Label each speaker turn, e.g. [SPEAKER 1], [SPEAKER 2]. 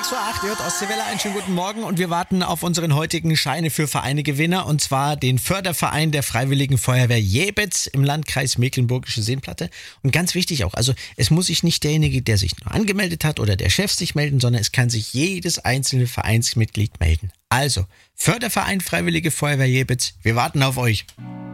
[SPEAKER 1] 6:08 Uhr, Ostseewelle, einen schönen guten Morgen und wir warten auf unseren heutigen Scheine für Vereine-Gewinner und zwar den Förderverein der Freiwilligen Feuerwehr Jebitz im Landkreis Mecklenburgische Seenplatte. Und ganz wichtig auch, also es muss sich nicht derjenige, der sich nur angemeldet hat oder der Chef sich melden, sondern es kann sich jedes einzelne Vereinsmitglied melden. Also, Förderverein Freiwillige Feuerwehr Jebitz, wir warten auf euch.